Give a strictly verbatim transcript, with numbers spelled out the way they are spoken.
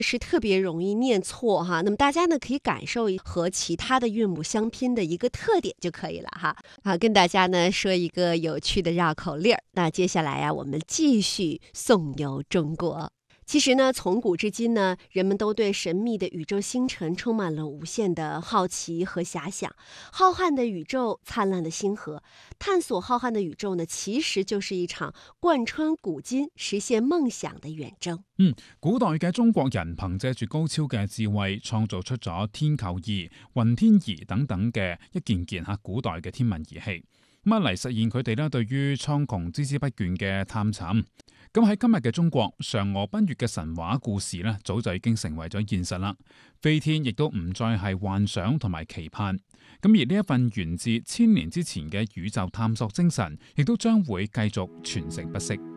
是特别容易念错哈。那么大家呢可以感受和其他的韵母相拼的一个特点就可以了哈。好，跟大家呢说一个有趣的绕口令儿。那接下来呀，我们继续颂游中国。其实呢，从古至今呢，人们都对神秘的宇宙星辰充满了无限的好奇和遐想。浩瀚的宇宙，灿烂的星河，探索浩瀚的宇宙呢，其實就是一場貫穿古今、實現夢想的遠征。 嗯，古代嘅中國人憑借住高超嘅智慧，創造出咗天球儀、雲天儀等等嘅一件件嚇古代嘅天文儀器，咁啊嚟實現佢哋咧對於蒼穹孜孜不倦嘅探尋。咁喺今日嘅中國，嫦娥奔月嘅神話故事咧，早就已經成為咗現實啦。飛天亦都唔再係幻想同埋期盼。咁而呢一份源自千年之前嘅宇宙探索精神，亦都將會繼續傳承不息。